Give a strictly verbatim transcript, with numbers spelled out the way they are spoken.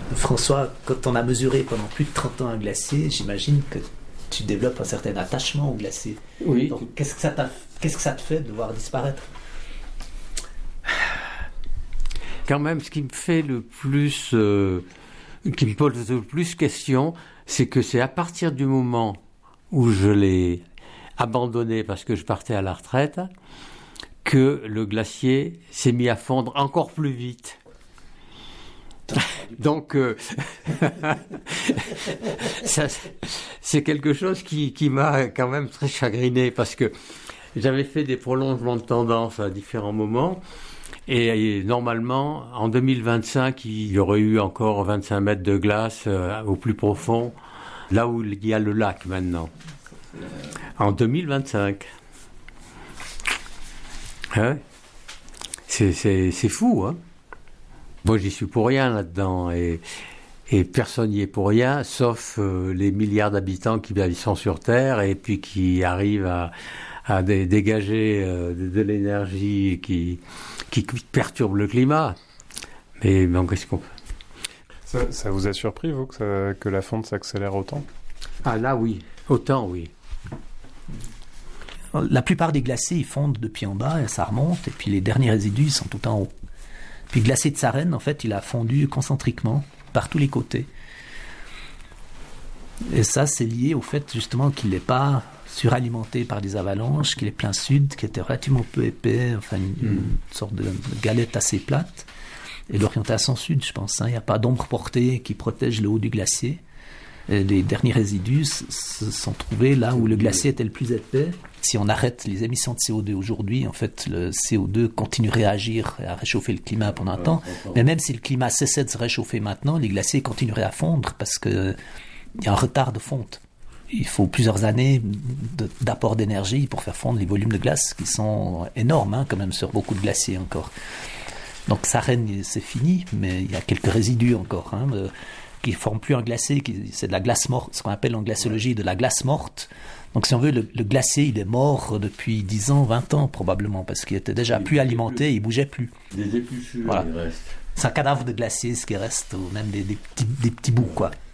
François, quand on a mesuré pendant plus de trente ans un glacier, j'imagine que tu développes un certain attachement au glacier. Oui. Donc, qu'est-ce que ça t'a, qu'est-ce que ça te fait de voir disparaître? Quand même, ce qui me fait le plus, euh, qui me pose le plus question, c'est que c'est à partir du moment où je l'ai abandonné parce que je partais à la retraite, que le glacier s'est mis à fondre encore plus vite. Donc, euh, ça, c'est quelque chose qui, qui m'a quand même très chagriné parce que j'avais fait des prolongements de tendance à différents moments et, et normalement, en deux mille vingt-cinq, il y aurait eu encore vingt-cinq mètres de glace euh, au plus profond, là où il y a le lac maintenant. En deux mille vingt-cinq. Hein? C'est, c'est, c'est fou, hein? Moi, j'y suis pour rien là-dedans, et, et personne n'y est pour rien, sauf euh, les milliards d'habitants qui ben, ils sont sur Terre et puis qui arrivent à, à dé, dégager euh, de, de l'énergie qui, qui perturbe le climat. Mais bon, qu'est-ce qu'on fait? Ça, ça vous a surpris, vous, que, ça, que la fonte s'accélère autant? Ah là, oui. Autant, oui. La plupart des glaciers, ils fondent depuis en bas et ça remonte, et puis les derniers résidus, ils sont tout en haut. Puis le glacier de Sarenne, en fait, il a fondu concentriquement par tous les côtés. Et ça, c'est lié au fait, justement, qu'il n'est pas suralimenté par des avalanches, qu'il est plein sud, qui était relativement peu épais, enfin, une, une sorte de galette assez plate. Et l'orientation sud, je pense, hein, il n'y a pas d'ombre portée qui protège le haut du glacier. Et les derniers résidus se sont trouvés là où le glacier était le plus épais. Si on arrête les émissions de C O deux aujourd'hui, en fait, le C O deux continuerait à agir et à réchauffer le climat pendant un temps. Mais même si le climat cessait de se réchauffer maintenant, les glaciers continueraient à fondre parce qu'il y a un retard de fonte. Il faut plusieurs années de, d'apport d'énergie pour faire fondre les volumes de glace qui sont énormes, hein, quand même, sur beaucoup de glaciers encore. Donc Sarenne, c'est fini, mais il y a quelques résidus encore, hein, de, qui ne forment plus un glacier, qui, c'est de la glace morte, ce qu'on appelle en glaciologie de la glace morte. Donc si on veut, le, le glacier, il est mort depuis dix ans, vingt ans probablement, parce qu'il était déjà plus alimenté, il ne bougeait plus. Des épluchures, voilà. Il reste. C'est un cadavre de glacier, ce qui reste, ou même des, des, petits, des petits bouts, quoi.